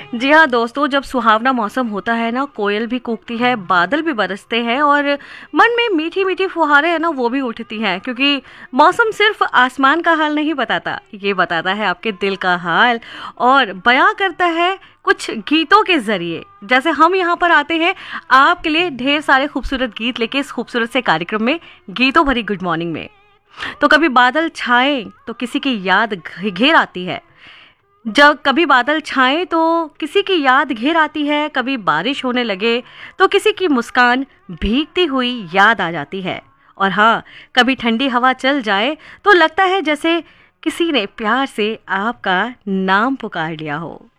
जी हाँ दोस्तों, जब सुहावना मौसम होता है ना, कोयल भी कूकती है, बादल भी बरसते हैं और मन में मीठी मीठी फुहारें है ना वो भी उठती हैं, क्योंकि मौसम सिर्फ आसमान का हाल नहीं बताता, ये बताता है आपके दिल का हाल और बयां करता है कुछ गीतों के जरिए। जैसे हम यहाँ पर आते हैं आपके लिए ढेर सारे खूबसूरत गीत लेके इस खूबसूरत से कार्यक्रम में, गीतों भरी गुड मॉर्निंग में। तो कभी बादल छाए तो किसी की याद घेर आती है, जब कभी बादल छाए तो किसी की याद घेर आती है, कभी बारिश होने लगे तो किसी की मुस्कान भीगती हुई याद आ जाती है, और हाँ, कभी ठंडी हवा चल जाए तो लगता है जैसे किसी ने प्यार से आपका नाम पुकार लिया हो।